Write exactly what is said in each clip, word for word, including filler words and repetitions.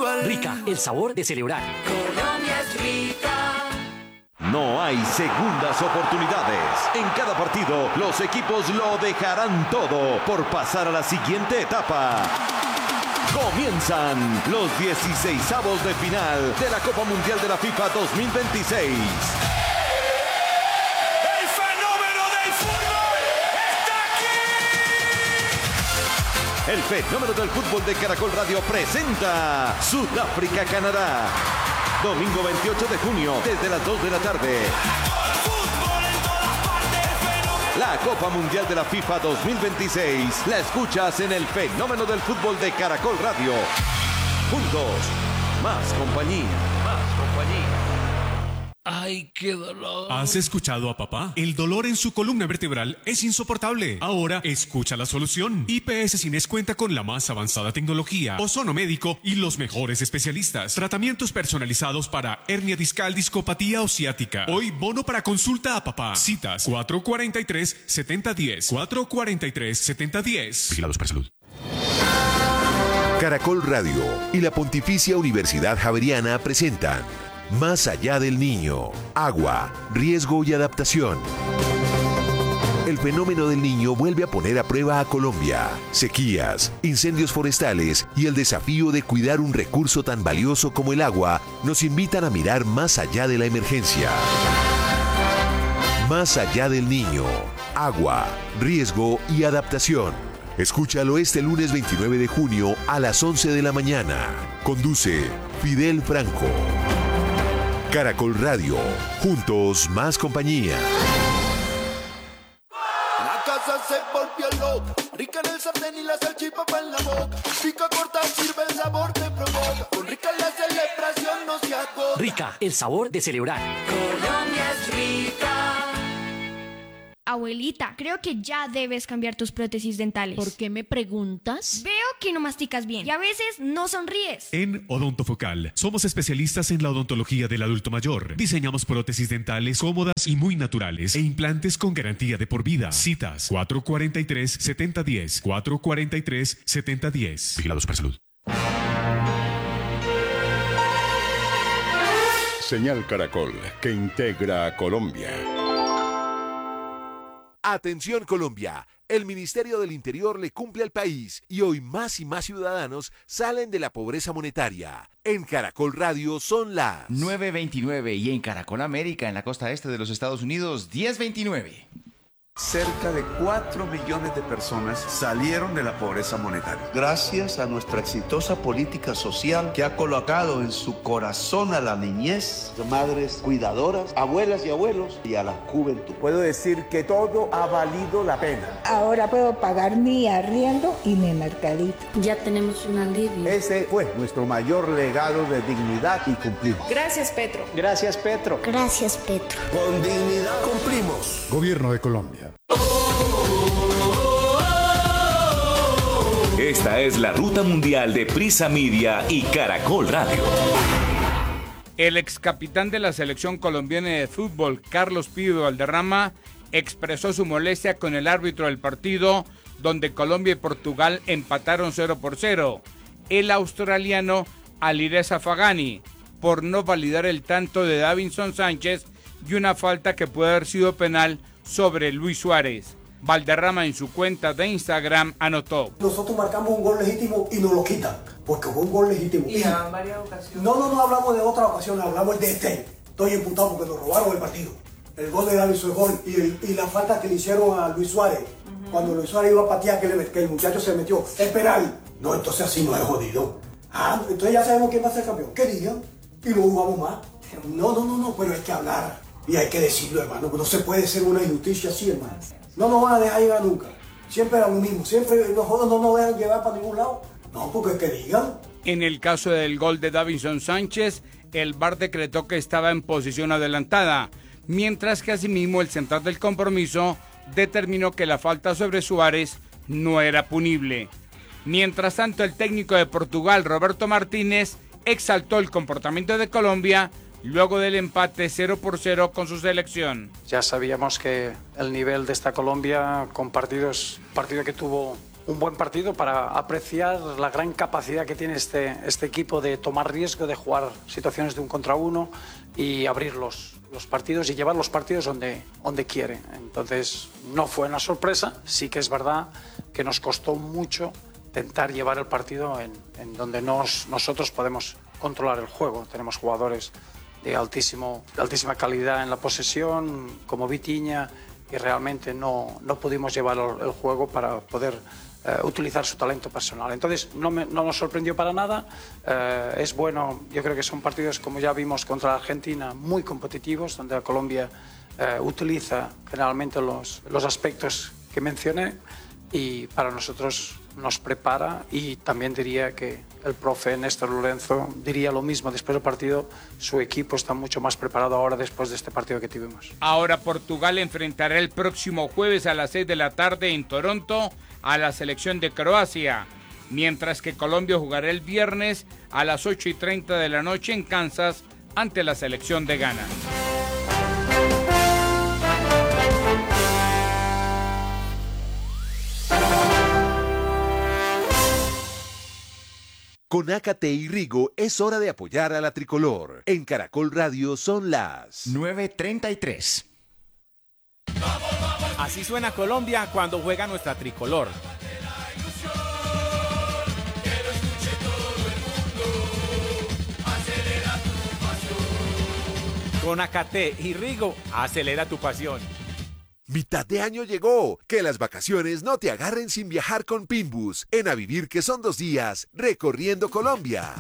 fútbol. Rica, el sabor de celebrar. Colombia es rica. No hay segundas oportunidades. En cada partido, los equipos lo dejarán todo por pasar a la siguiente etapa. Comienzan los dieciseisavos de final de la Copa Mundial de la FIFA dos mil veintiséis. ¡El fenómeno del fútbol está aquí! El fenómeno del fútbol de Caracol Radio presenta Sudáfrica-Canadá. Domingo veintiocho de junio, desde las dos de la tarde. La Copa Mundial de la FIFA dos mil veintiséis la escuchas en el fenómeno del fútbol de Caracol Radio. Juntos, más compañía. Más compañía. ¡Ay, qué dolor! ¿Has escuchado a papá? El dolor en su columna vertebral es insoportable. Ahora escucha la solución. I P S Cines cuenta con la más avanzada tecnología, ozono médico y los mejores especialistas. Tratamientos personalizados para hernia discal, discopatía o ciática. Hoy bono para consulta a papá. Citas cuatro cuarenta y tres, setenta diez. cuatro cuarenta y tres, setenta diez. Vigilados para salud. Caracol Radio y la Pontificia Universidad Javeriana presentan Más allá del niño, agua, riesgo y adaptación. El fenómeno del niño vuelve a poner a prueba a Colombia. Sequías, incendios forestales y el desafío de cuidar un recurso tan valioso como el agua nos invitan a mirar más allá de la emergencia. Más allá del niño, agua, riesgo y adaptación. Escúchalo este lunes veintinueve de junio a las once de la mañana. Conduce Fidel Franco. Caracol Radio, juntos más compañía. La casa se volvió loca, rica en el sartén y la salchipapa en la boca. Pica corta, sirve el sabor, te provoca. Con Rica la celebración no se agota. Rica, el sabor de celebrar. Colombia es rica. Abuelita, creo que ya debes cambiar tus prótesis dentales. ¿Por qué me preguntas? Veo que no masticas bien y a veces no sonríes. En Odontofocal somos especialistas en la odontología del adulto mayor. Diseñamos prótesis dentales cómodas y muy naturales e implantes con garantía de por vida. Citas cuatro cuarenta y tres, setenta diez. cuatro cuarenta y tres, setenta diez. Vigilados para salud. Señal Caracol, que integra a Colombia. Atención Colombia, el Ministerio del Interior le cumple al país y hoy más y más ciudadanos salen de la pobreza monetaria. En Caracol Radio son las nueve veintinueve y en Caracol América, en la costa este de los Estados Unidos, diez veintinueve. Cerca de cuatro millones de personas salieron de la pobreza monetaria. Gracias a nuestra exitosa política social que ha colocado en su corazón a la niñez, madres cuidadoras, abuelas y abuelos y a la juventud. Puedo decir que todo ha valido la pena. Ahora puedo pagar mi arriendo y mi mercadito. Ya tenemos un alivio. Ese fue nuestro mayor legado de dignidad y cumplimos. Gracias, Petro. Gracias, Petro. Gracias, Petro. Con dignidad cumplimos. Gobierno de Colombia. Esta es la ruta mundial de Prisa Media y Caracol Radio. El ex capitán de la selección colombiana de fútbol, Carlos Pío Valderrama, expresó su molestia con el árbitro del partido donde Colombia y Portugal empataron cero por cero, el australiano Alireza Fagani, por no validar el tanto de Davinson Sánchez y una falta que puede haber sido penal sobre Luis Suárez. Valderrama en su cuenta de Instagram anotó: nosotros marcamos un gol legítimo y nos lo quitan, porque fue un gol legítimo. Y en varias ocasiones. No, no, no hablamos de otras ocasiones, hablamos de este. Estoy imputado porque nos robaron el partido. El gol de Davinson es gol y, el, y la falta que le hicieron a Luis Suárez, uh-huh. Cuando Luis Suárez iba a patear, que, le, que el muchacho se metió, es penal. No, entonces así no es jodido. Ah, entonces ya sabemos quién va a ser campeón. ¿Qué digan? Y no jugamos más. No, no, no, no, pero hay que hablar. Y hay que decirlo, hermano, no se puede ser una injusticia así, hermano. No nos van a dejar llegar nunca. Siempre era lo mismo, siempre nosotros no nos dejan llevar para ningún lado. No, porque que digan. En el caso del gol de Davinson Sánchez, el V A R decretó que estaba en posición adelantada, mientras que asimismo el central del compromiso determinó que la falta sobre Suárez no era punible. Mientras tanto, el técnico de Portugal, Roberto Martínez, exaltó el comportamiento de Colombia luego del empate cero por cero con su selección. Ya sabíamos que el nivel de esta Colombia, con partidos, partido que tuvo un buen partido para apreciar la gran capacidad que tiene este, este equipo de tomar riesgo, de jugar situaciones de un contra uno y abrir los, los partidos y llevar los partidos donde, donde quiere. Entonces no fue una sorpresa, sí que es verdad que nos costó mucho intentar llevar el partido en, en donde nos, nosotros podemos controlar el juego. Tenemos jugadores de, altísimo, de altísima calidad en la posesión, como Vitinha, y realmente no, no pudimos llevar el, el juego para poder eh, utilizar su talento personal. Entonces no, me, no nos sorprendió para nada, eh, es bueno, yo creo que son partidos, como ya vimos contra Argentina, muy competitivos, donde Colombia eh, utiliza generalmente los, los aspectos que mencioné, y para nosotros nos prepara, y también diría que el profe Néstor Lorenzo diría lo mismo después del partido. Su equipo está mucho más preparado ahora después de este partido que tuvimos. Ahora Portugal enfrentará el próximo jueves a las seis de la tarde en Toronto a la selección de Croacia, mientras que Colombia jugará el viernes a las ocho y treinta de la noche en Kansas ante la selección de Ghana. Con Ácate y Rigo es hora de apoyar a la tricolor. En Caracol Radio son las nueve treinta y tres. Así suena Colombia cuando juega nuestra tricolor. Con Ácate y Rigo, acelera tu pasión. Mitad de año llegó. Que las vacaciones no te agarren sin viajar con Pinbus. En A Vivir, que son dos días, recorriendo Colombia.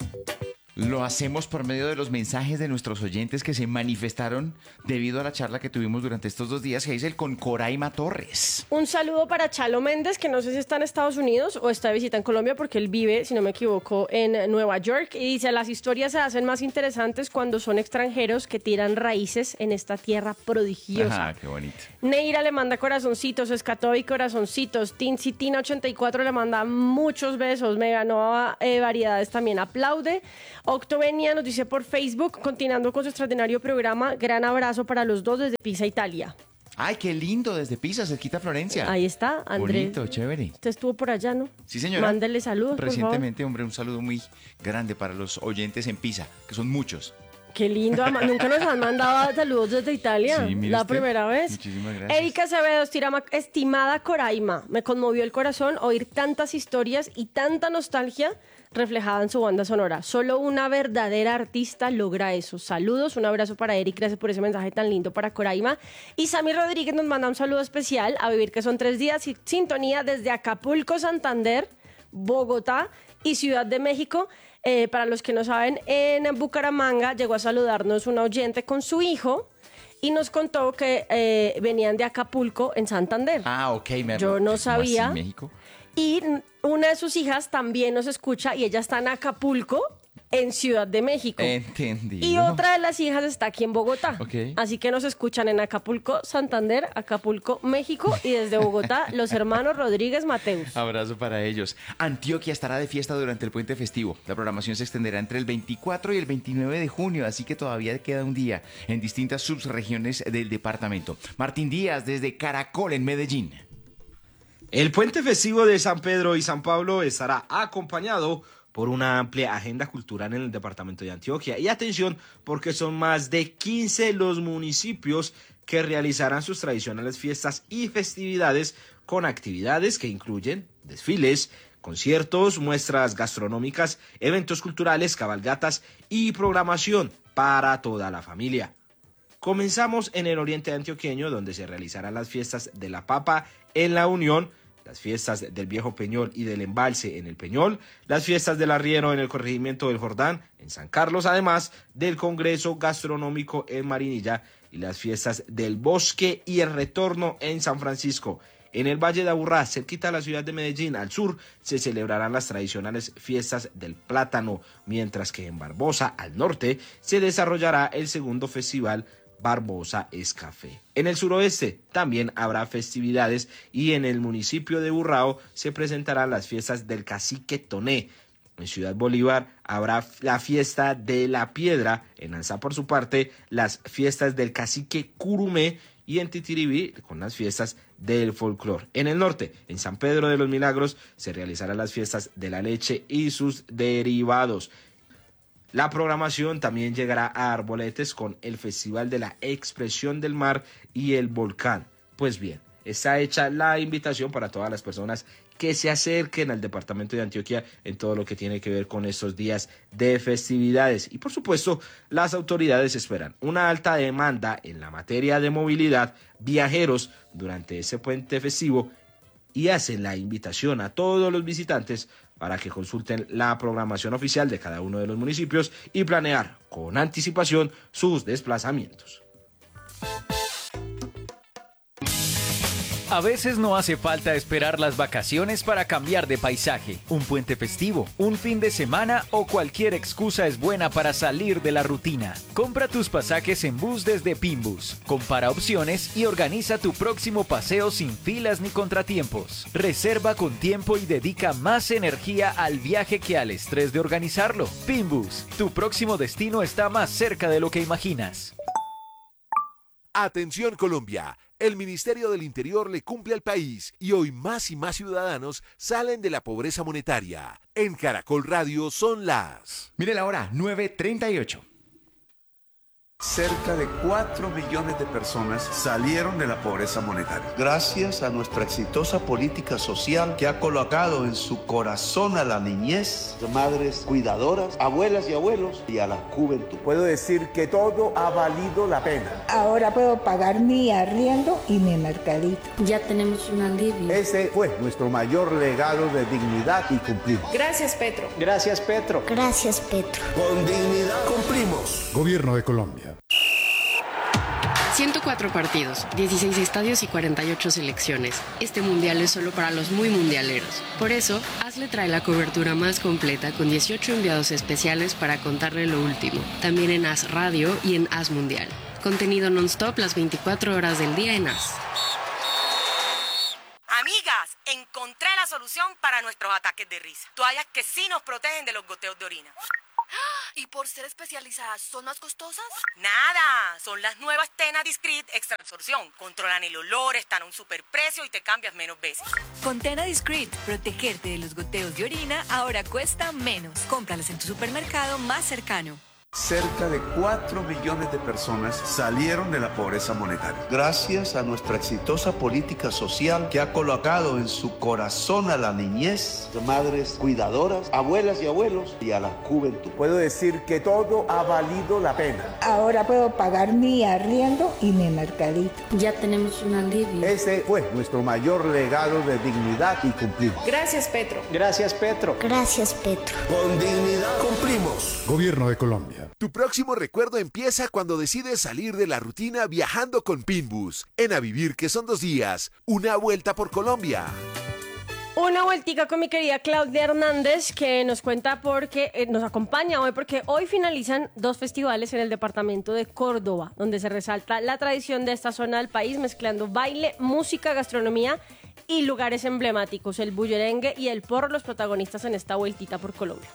Lo hacemos por medio de los mensajes de nuestros oyentes que se manifestaron debido a la charla que tuvimos durante estos dos días, Hazel, con Coraima Torres. Un saludo para Chalo Méndez, que no sé si está en Estados Unidos o está de visita en Colombia, porque él vive, si no me equivoco, en Nueva York. Y dice, las historias se hacen más interesantes cuando son extranjeros que tiran raíces en esta tierra prodigiosa. Ajá, qué bonito. Neira le manda corazoncitos, Escatoy corazoncitos, Tincitina ochenta y cuatro le manda muchos besos, me ganó eh, variedades también, aplaude. Octovenia nos dice por Facebook, continuando con su extraordinario programa, gran abrazo para los dos desde Pisa, Italia. Ay, qué lindo, desde Pisa, cerquita a Florencia. Ahí está, Andrés. Bonito, chévere. Usted estuvo por allá, ¿no? Sí, señora. Mándele saludos, Recientemente, hombre, un saludo muy grande para los oyentes en Pisa, que son muchos. Qué lindo, nunca nos han mandado saludos desde Italia, sí, la usted. Primera vez. Muchísimas gracias. Erika Acevedo, estirama, estimada Coraima, me conmovió el corazón oír tantas historias y tanta nostalgia reflejada en su banda sonora. Solo una verdadera artista logra eso. Saludos, un abrazo para Eric, gracias por ese mensaje tan lindo para Coraima. Y Sammy Rodríguez nos manda un saludo especial, A Vivir, que son tres días, y sintonía desde Acapulco, Santander, Bogotá y Ciudad de México. Eh, para los que no saben, en Bucaramanga llegó a saludarnos una oyente con su hijo y nos contó que eh, venían de Acapulco, en Santander. Ah, ok. Me Yo no sabía. ¿En México? Y una de sus hijas también nos escucha y ella está en Acapulco, en Ciudad de México. Entendido. Y otra de las hijas está aquí en Bogotá. Okay. Así que nos escuchan en Acapulco, Santander, Acapulco, México, y desde Bogotá, los hermanos Rodríguez Mateus. Abrazo para ellos. Antioquia estará de fiesta durante el puente festivo. La programación se extenderá entre el veinticuatro y el veintinueve de junio, así que todavía queda un día en distintas subregiones del departamento. Martín Díaz, desde Caracol, en Medellín. El puente festivo de San Pedro y San Pablo estará acompañado por una amplia agenda cultural en el departamento de Antioquia. Y atención, porque son más de quince los municipios que realizarán sus tradicionales fiestas y festividades con actividades que incluyen desfiles, conciertos, muestras gastronómicas, eventos culturales, cabalgatas y programación para toda la familia. Comenzamos en el oriente antioqueño, donde se realizarán las fiestas de la papa en La Unión, las fiestas del Viejo Peñol y del Embalse en el Peñol, las fiestas del Arriero en el corregimiento del Jordán, en San Carlos, además del Congreso Gastronómico en Marinilla, y las fiestas del Bosque y el Retorno en San Francisco. En el Valle de Aburrá, cerquita a la ciudad de Medellín, al sur, se celebrarán las tradicionales fiestas del plátano, mientras que en Barbosa, al norte, se desarrollará el segundo festival Barbosa es Café. En el suroeste también habrá festividades y en el municipio de Burrao se presentarán las fiestas del Cacique Toné. En Ciudad Bolívar habrá la fiesta de la piedra, en Anzá por su parte las fiestas del cacique Curumé y en Titiribí con las fiestas del folclor. En el norte, en San Pedro de los Milagros, se realizarán las fiestas de la leche y sus derivados. La programación también llegará a Arboletes con el Festival de la Expresión del Mar y el Volcán. Pues bien, está hecha la invitación para todas las personas que se acerquen al departamento de Antioquia en todo lo que tiene que ver con estos días de festividades. Y por supuesto, las autoridades esperan una alta demanda en la materia de movilidad, viajeros durante ese puente festivo y hacen la invitación a todos los visitantes para que consulten la programación oficial de cada uno de los municipios y planear con anticipación sus desplazamientos. A veces no hace falta esperar las vacaciones para cambiar de paisaje. Un puente festivo, un fin de semana o cualquier excusa es buena para salir de la rutina. Compra tus pasajes en bus desde Pinbus. Compara opciones y organiza tu próximo paseo sin filas ni contratiempos. Reserva con tiempo y dedica más energía al viaje que al estrés de organizarlo. Pinbus, tu próximo destino está más cerca de lo que imaginas. Atención Colombia, el Ministerio del Interior le cumple al país y hoy más y más ciudadanos salen de la pobreza monetaria. En Caracol Radio son las... Mire la hora, nueve treinta y ocho. Cerca de cuatro millones de personas salieron de la pobreza monetaria. Gracias a nuestra exitosa política social que ha colocado en su corazón a la niñez, madres cuidadoras, abuelas y abuelos y a la juventud. Puedo decir que todo ha valido la pena. Ahora puedo pagar mi arriendo y mi mercadito. Ya tenemos un alivio. Ese fue nuestro mayor legado de dignidad y cumplimos. Gracias, Petro. Gracias, Petro. Gracias, Petro. Con dignidad cumplimos. Gobierno de Colombia. ciento cuatro partidos, dieciséis estadios y cuarenta y ocho selecciones. Este mundial es solo para los muy mundialeros. Por eso, Hazle trae la cobertura más completa con dieciocho enviados especiales para contarle lo último. También en Haz Radio y en Haz Mundial. Contenido non-stop las veinticuatro horas del día en Haz. Amigas, encontré la solución para nuestros ataques de risa. Toallas que sí nos protegen de los goteos de orina. ¿Y por ser especializadas son más costosas? Nada, son las nuevas Tena Discreet Extra Absorción. Controlan el olor, están a un superprecio y te cambias menos veces. Con Tena Discreet, protegerte de los goteos de orina ahora cuesta menos. Cómpralas en tu supermercado más cercano. Cerca de cuatro millones de personas salieron de la pobreza monetaria. Gracias a nuestra exitosa política social que ha colocado en su corazón a la niñez, madres cuidadoras, abuelas y abuelos y a la juventud. Puedo decir que todo ha valido la pena. Ahora puedo pagar mi arriendo y mi mercadito. Ya tenemos un alivio. Ese fue nuestro mayor legado de dignidad y cumplimos. Gracias, Petro. Gracias, Petro. Gracias, Petro. Con dignidad cumplimos. Gobierno de Colombia. Tu próximo recuerdo empieza cuando decides salir de la rutina viajando con Pinbus. En A Vivir, que son dos días, una vuelta por Colombia. Una vueltica con mi querida Claudia Hernández, que nos cuenta porque eh, nos acompaña hoy porque hoy finalizan dos festivales en el departamento de Córdoba, donde se resalta la tradición de esta zona del país, mezclando baile, música, gastronomía y lugares emblemáticos. El bullerengue y el porro, los protagonistas en esta vueltita por Colombia.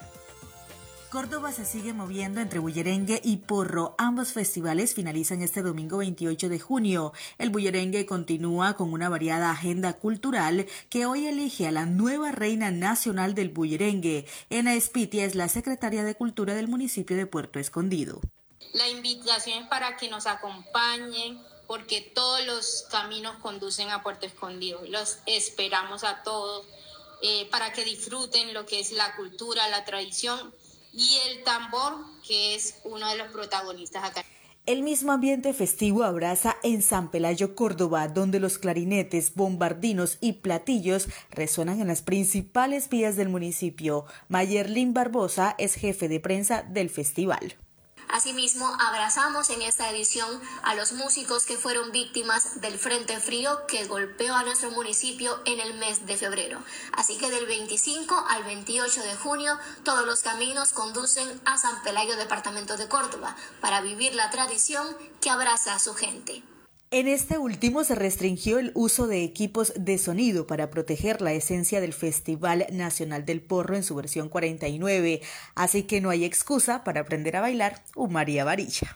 Córdoba se sigue moviendo entre bullerengue y porro. Ambos festivales finalizan este domingo veintiocho de junio. El bullerengue continúa con una variada agenda cultural que hoy elige a la nueva reina nacional del bullerengue. Ena Espitia es la secretaria de Cultura del municipio de Puerto Escondido. La invitación es para que nos acompañen, porque todos los caminos conducen a Puerto Escondido. Los esperamos a todos eh, para que disfruten lo que es la cultura, la tradición y el tambor, que es uno de los protagonistas acá. El mismo ambiente festivo abraza en San Pelayo, Córdoba, donde los clarinetes, bombardinos y platillos resuenan en las principales vías del municipio. Mayerlin Barbosa es jefe de prensa del festival. Asimismo, abrazamos en esta edición a los músicos que fueron víctimas del frente frío que golpeó a nuestro municipio en el mes de febrero. Así que del veinticinco al veintiocho de junio, todos los caminos conducen a San Pelayo, departamento de Córdoba, para vivir la tradición que abraza a su gente. En este último se restringió el uso de equipos de sonido para proteger la esencia del Festival Nacional del Porro en su versión cuarenta y nueve, así que no hay excusa para aprender a bailar un María Varilla.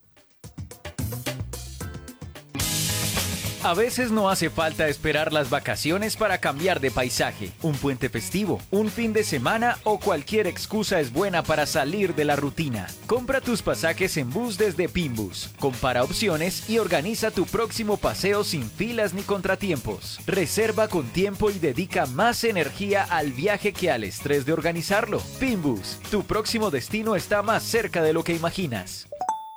A veces no hace falta esperar las vacaciones para cambiar de paisaje. Un puente festivo, un fin de semana o cualquier excusa es buena para salir de la rutina. Compra tus pasajes en bus desde Pinbus. Compara opciones y organiza tu próximo paseo sin filas ni contratiempos. Reserva con tiempo y dedica más energía al viaje que al estrés de organizarlo. Pinbus, tu próximo destino está más cerca de lo que imaginas.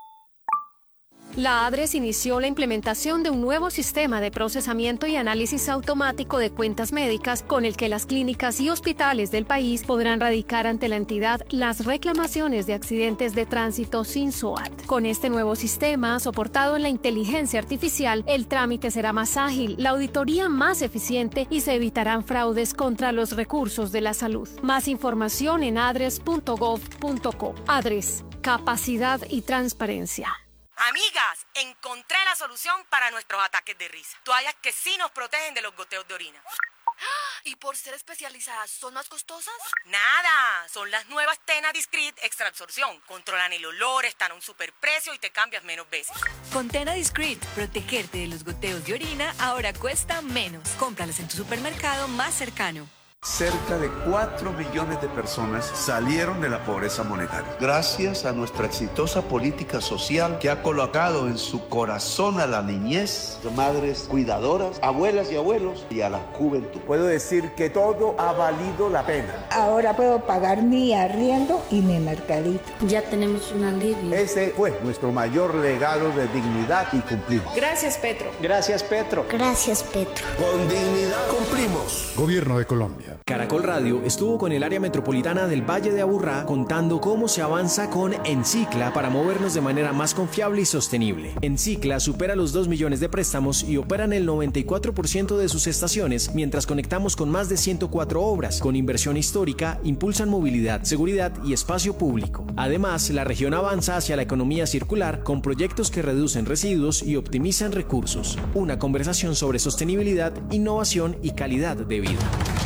La ADRES inició la implementación de un nuevo sistema de procesamiento y análisis automático de cuentas médicas con el que las clínicas y hospitales del país podrán radicar ante la entidad las reclamaciones de accidentes de tránsito sin S O A T. Con este nuevo sistema, soportado en la inteligencia artificial, el trámite será más ágil, la auditoría más eficiente y se evitarán fraudes contra los recursos de la salud. Más información en adres punto gov punto co. ADRES, capacidad y transparencia. Amigas, encontré la solución para nuestros ataques de risa. Toallas que sí nos protegen de los goteos de orina. ¿Y por ser especializadas son más costosas? Nada, son las nuevas Tena Discreet Extra Absorción. Controlan el olor, están a un superprecio y te cambias menos veces. Con Tena Discreet, protegerte de los goteos de orina ahora cuesta menos. Cómpralas en tu supermercado más cercano. Cerca de cuatro millones de personas salieron de la pobreza monetaria. Gracias a nuestra exitosa política social que ha colocado en su corazón a la niñez, madres cuidadoras, abuelas y abuelos y a la juventud. Puedo decir que todo ha valido la pena. Ahora puedo pagar mi arriendo y mi mercadito. Ya tenemos un alivio. Ese fue nuestro mayor legado de dignidad y cumplimos. Gracias, Petro. Gracias, Petro. Gracias, Petro. Con dignidad cumplimos. Gobierno de Colombia. Caracol Radio estuvo con el área metropolitana del Valle de Aburrá contando cómo se avanza con Encicla para movernos de manera más confiable y sostenible. Encicla supera los dos millones de préstamos y opera en el noventa y cuatro por ciento de sus estaciones, mientras conectamos con más de ciento cuatro obras. Con inversión histórica, impulsan movilidad, seguridad y espacio público. Además, la región avanza hacia la economía circular con proyectos que reducen residuos y optimizan recursos. Una conversación sobre sostenibilidad, innovación y calidad de vida.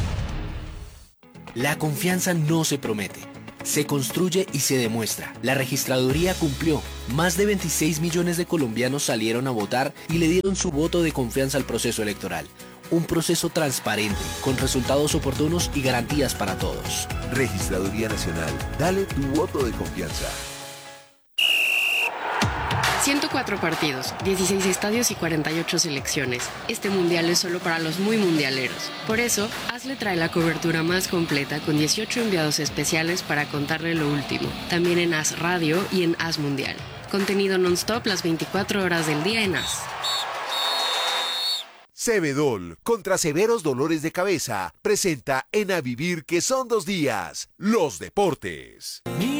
La confianza no se promete, se construye y se demuestra. La registraduría cumplió. Más de veintiséis millones de colombianos salieron a votar y le dieron su voto de confianza al proceso electoral. Un proceso transparente, con resultados oportunos y garantías para todos. Registraduría Nacional, dale tu voto de confianza. ciento cuatro partidos, dieciséis estadios y cuarenta y ocho selecciones. Este mundial es solo para los muy mundialeros. Por eso, Hazle trae la cobertura más completa con dieciocho enviados especiales para contarle lo último. También en Haz Radio y en Haz Mundial. Contenido non-stop las veinticuatro horas del día en Haz. Cebedol, contra severos dolores de cabeza, presenta en A Vivir que son dos días, los deportes.